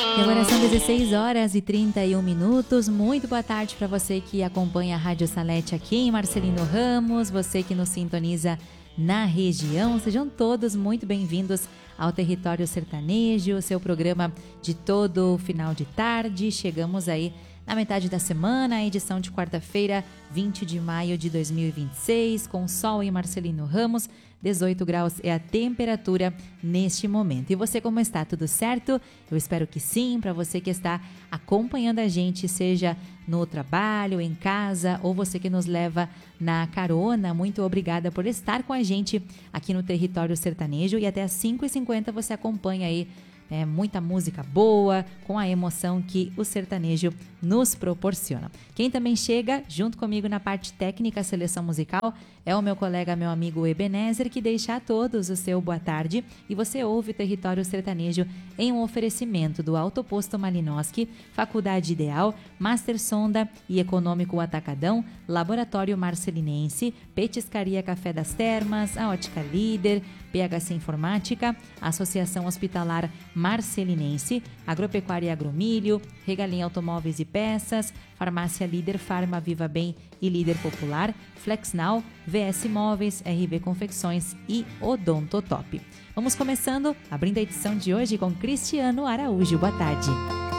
E agora são 16 horas e 31 minutos. Muito boa tarde para você que acompanha a Rádio Salete aqui em Marcelino Ramos, você que nos sintoniza na região. Sejam todos muito bem-vindos ao Território Sertanejo, seu programa de todo final de tarde. Chegamos aí na metade da semana, a edição de quarta-feira, 20 de maio de 2026, com sol em Marcelino Ramos. 18 graus é a temperatura neste momento. E você, como está? Tudo certo? Eu espero que sim. Para você que está acompanhando a gente, seja no trabalho, em casa, ou você que nos leva na carona, muito obrigada por estar com a gente aqui no Território Sertanejo. E até às 5h50 você acompanha aí muita música boa, com a emoção que o sertanejo nos proporciona. Quem também chega junto comigo na parte técnica, seleção musical, é o meu colega, meu amigo Ebenezer, que deixa a todos o seu boa tarde. E você ouve o Território Sertanejo em um oferecimento do Autoposto Malinowski, Faculdade Ideal, Master Sonda e Econômico Atacadão, Laboratório Marcelinense, Petiscaria Café das Termas, a Ótica Líder, PHC Informática, Associação Hospitalar Marcelinense, Agropecuária e Agromilho, Regalim Automóveis e Peças, Farmácia Líder, Farma Viva Bem e Líder Popular, Flexnal, VS Móveis, RB Confecções e Odontotop. Vamos começando, abrindo a edição de hoje com Cristiano Araújo. Boa tarde.